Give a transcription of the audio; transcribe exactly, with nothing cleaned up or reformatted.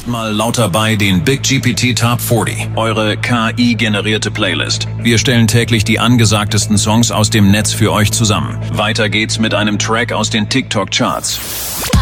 mal lauter bei den Big G P T Top vierzig, eure K I-generierte Playlist. Wir stellen täglich die angesagtesten Songs aus dem Netz für euch zusammen. Weiter geht's mit einem Track aus den TikTok-Charts.